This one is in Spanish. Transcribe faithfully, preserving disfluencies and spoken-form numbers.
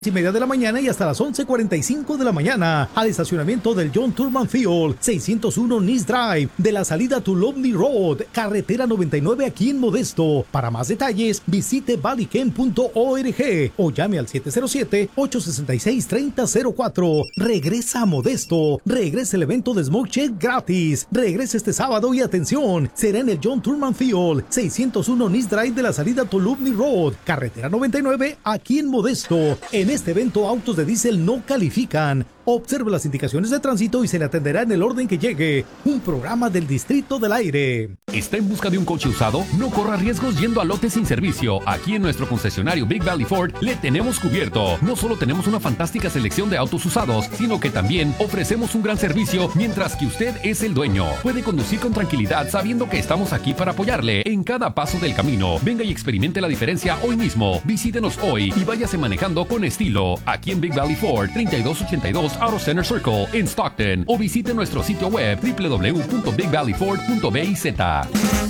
y media de la mañana y hasta las once cuarenta y cinco de la mañana al estacionamiento del John Turman Field, seiscientos uno Nice Drive, de la salida to Lovely Road, carretera noventa y nueve aquí en Modesto. Para más detalles, visite valleychem punto org o llame al siete cero siete, ocho seis seis, tres cero cero cuatro. Regresa a Modesto, regresa el evento de Smoke Check gratis, regresa este sábado y atención, será en el John Turman Field, seiscientos uno Nice Drive, de la salida to Lovely Road, carretera noventa y nueve aquí en Modesto. En este evento, autos de diésel no califican. Observe las indicaciones de tránsito y se le atenderá en el orden que llegue. Un programa del Distrito del Aire. ¿Está en busca de un coche usado? No corra riesgos yendo a lote sin servicio. Aquí en nuestro concesionario Big Valley Ford le tenemos cubierto. No solo tenemos una fantástica selección de autos usados, sino que también ofrecemos un gran servicio mientras que usted es el dueño. Puede conducir con tranquilidad sabiendo que estamos aquí para apoyarle en cada paso del camino. Venga y experimente la diferencia hoy mismo. Visítenos hoy y váyase manejando con estilo. Aquí en Big Valley Ford, treinta y dos ochenta y dos Auto Center Circle en Stockton, o visite nuestro sitio web w w w punto big valley ford punto b i z.